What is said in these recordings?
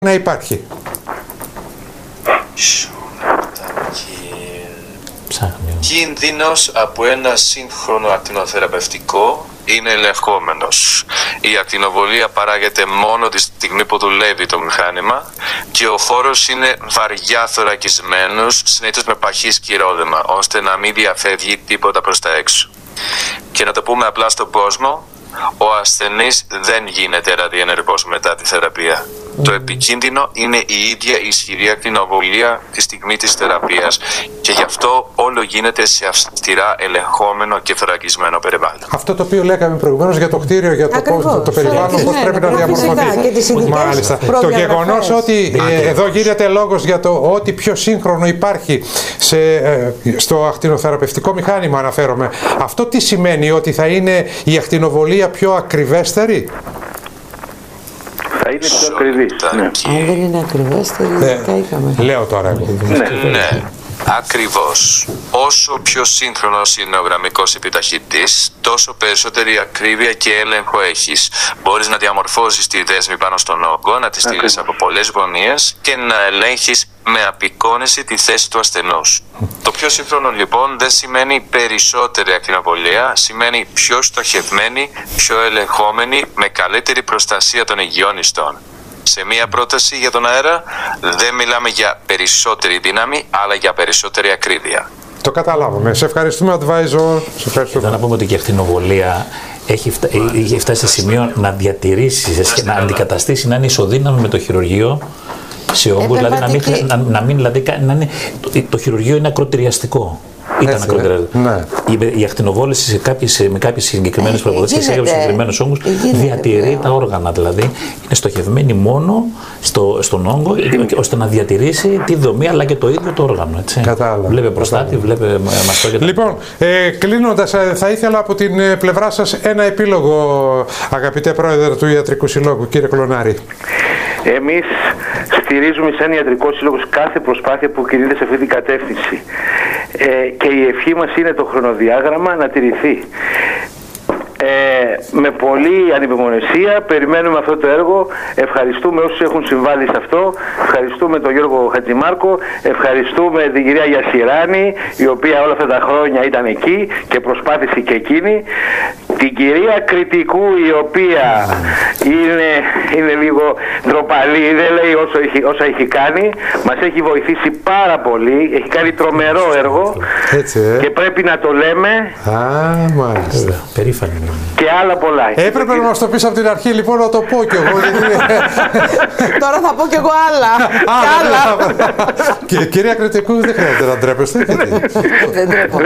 να υπάρχει. Κίνδυνος από ένα σύγχρονο ακτινοθεραπευτικό είναι ελεγχόμενος. Η ακτινοβολία παράγεται μόνο τη στιγμή που δουλεύει το μηχάνημα και ο χώρος είναι βαριά θωρακισμένος, συνήθως με παχύ σκυρόδεμα, ώστε να μην διαφεύγει τίποτα προς τα έξω. Και να το πούμε απλά στον κόσμο, ο ασθενής δεν γίνεται ραδιενεργός μετά τη θεραπεία. Το επικίνδυνο είναι η ίδια ισχυρή ακτινοβολία τη στιγμή της θεραπείας και γι' αυτό όλο γίνεται σε αυστηρά ελεγχόμενο και θωρακισμένο περιβάλλον. Αυτό το οποίο λέγαμε προηγουμένως για το κτίριο, για το περιβάλλον, πώς πρέπει να διαμορφωθεί. Μάλιστα. Το γεγονός ότι εδώ γίνεται λόγος για το ότι πιο σύγχρονο υπάρχει στο ακτινοθεραπευτικό μηχάνημα, αναφέρομαι. Αυτό τι σημαίνει, ότι θα είναι η ακτινοβολία πιο ακριβέστερη? Θα είναι πιο ακριβής. Ναι. Αν δεν είναι ακριβέστερη, λέω τώρα εγώ. Ναι. Ακριβώς. Όσο πιο σύγχρονος είναι ο γραμμικός επιταχυτής, τόσο περισσότερη ακρίβεια και έλεγχο έχεις. Μπορείς να διαμορφώσεις τη δέσμη πάνω στον όγκο, να τη στείλεις από πολλές γωνίες και να ελέγχεις με απεικόνηση τη θέση του ασθενούς. Το πιο σύγχρονο λοιπόν δεν σημαίνει περισσότερη ακτινοβολία, σημαίνει πιο στοχευμένη, πιο ελεγχόμενη, με καλύτερη προστασία των υγιών ιστών. Σε μία πρόταση για τον αέρα δεν μιλάμε για περισσότερη δύναμη, αλλά για περισσότερη ακρίβεια. Το καταλάβαμε. Σε ευχαριστούμε, advisor. Σε ευχαριστούμε. Να πούμε ότι και η ακτινοβολία έχει φτάσει σε σημείο να διατηρήσει, να αντικαταστήσει, να είναι ισοδύναμη με το χειρουργείο σε όγκους, δηλαδή να μην, το χειρουργείο είναι ακροτηριαστικό. Ήταν ακροτηριαστικό. Ναι. Η ακτινοβόληση με κάποιες συγκεκριμένες προϋποθέσεις και σε συγκεκριμένους όγκους διατηρεί τα όργανα. Δηλαδή είναι στοχευμένη μόνο στον όγκο, ώστε να διατηρήσει τη δομή αλλά και το ίδιο το όργανο. Κατάλαβα. Βλέπε προστάτη, βλέπε μαστό και τα... Λοιπόν, κλείνοντας, θα ήθελα από την πλευρά σας ένα επίλογο, αγαπητέ πρόεδρε του Ιατρικού Συλλόγου, κύριε Κλωνάρη. Εμείς στηρίζουμε σαν Ιατρικός Σύλλογος κάθε προσπάθεια που κινείται σε αυτή την κατεύθυνση. Και η ευχή μας είναι το χρονοδιάγραμμα να τηρηθεί. Με πολλή ανυπομονησία περιμένουμε αυτό το έργο. Ευχαριστούμε όσους έχουν συμβάλει σε αυτό. Ευχαριστούμε τον Γιώργο Χατζημάρκο. Ευχαριστούμε την κυρία Γιασιράνη, η οποία όλα αυτά τα χρόνια ήταν εκεί και προσπάθησε και εκείνη. Την κυρία Κρητικού, η οποία είναι λίγο ντροπαλή, δεν λέει όσα έχει κάνει. Μας έχει βοηθήσει πάρα πολύ. Έχει κάνει τρομερό έργο. Και πρέπει να το λέμε. Μάλιστα. Περήφανη. Και άλλα πολλά. Έπρεπε να μας το πεις από την αρχή, λοιπόν, να το πω κι εγώ. Τώρα θα πω κι εγώ άλλα. Και κυρία Κρητικού, δεν χρειάζεται να ντρέπεστε. Δεν ντρέπομαι.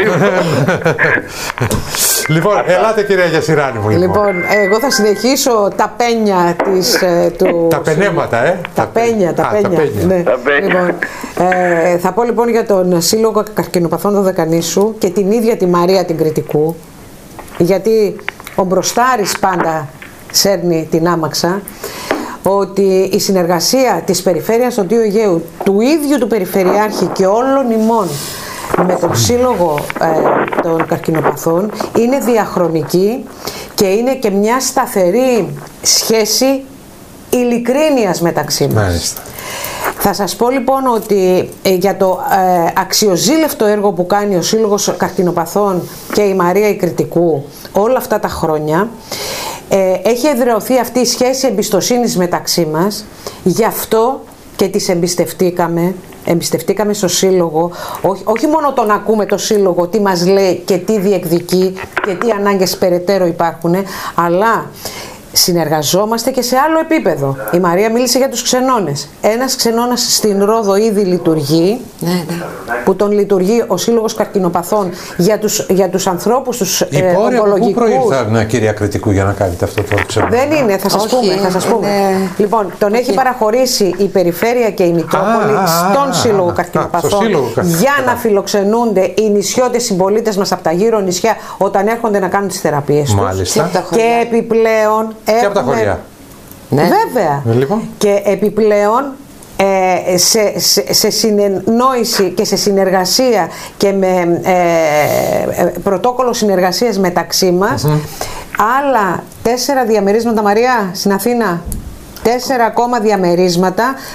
Λοιπόν, ελάτε κυρία Γιασιράνη μου. Λοιπόν, εγώ θα συνεχίσω τα πένια του... Τα πενέματα, Τα πένια. Λοιπόν, θα πω λοιπόν για τον Σύλλογο Καρκινοπαθών Δωδεκανήσου και την ίδια τη Μαρία την Κρητικού, γιατί ο μπροστάρης πάντα σέρνει την άμαξα, ότι η συνεργασία της Περιφέρειας Νοτιού Αιγαίου, του ίδιου του Περιφερειάρχη και όλων ημών με τον Σύλλογο των Καρκινοπαθών είναι διαχρονική και είναι και μια σταθερή σχέση ειλικρίνειας μεταξύ μας. Μάλιστα. Θα σας πω λοιπόν ότι για το αξιοζήλευτο έργο που κάνει ο Σύλλογος Καρκινοπαθών και η Μαρία η Κρητικού όλα αυτά τα χρόνια, έχει εδραιωθεί αυτή η σχέση εμπιστοσύνης μεταξύ μας, γι' αυτό και τις εμπιστευτήκαμε στο Σύλλογο, όχι μόνο τον ακούμε το Σύλλογο, τι μας λέει και τι διεκδικεί και τι ανάγκες περαιτέρω υπάρχουν, αλλά συνεργαζόμαστε και σε άλλο επίπεδο. Η Μαρία μίλησε για τους ξενώνες. Ένας ξενώνας στην Ρόδο ήδη λειτουργεί, που τον λειτουργεί ο Σύλλογος Καρκινοπαθών για τους ανθρώπους, τους ογκολογικούς. Πού προήλθαν, κυρία Κρητικού, για να κάνετε αυτό το ξενώνα? Δεν είναι, θα σας πούμε. Λοιπόν, τον έχει παραχωρήσει η Περιφέρεια και η Μητρόπολη στον Σύλλογο Καρκινοπαθών για να φιλοξενούνται οι νησιώτες συμπολίτες μας από τα γύρω νησιά όταν έρχονται να κάνουν τις θεραπείες τους. Και επιπλέον και από τα χωριά. Βέβαια. Λοιπόν. Και επιπλέον σε συνεννόηση και σε συνεργασία και με πρωτόκολλο συνεργασίας μεταξύ μας, άλλα 4 διαμερίσματα, Μαρία, στην Αθήνα. 4 ακόμα διαμερίσματα